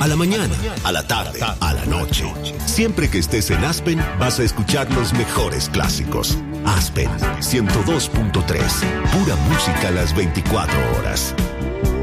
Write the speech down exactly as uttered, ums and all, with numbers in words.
A la mañana, a la tarde, a la noche. Siempre que estés en Aspen, vas a escuchar los mejores clásicos. Aspen ciento dos punto tres. Pura música a las veinticuatro horas.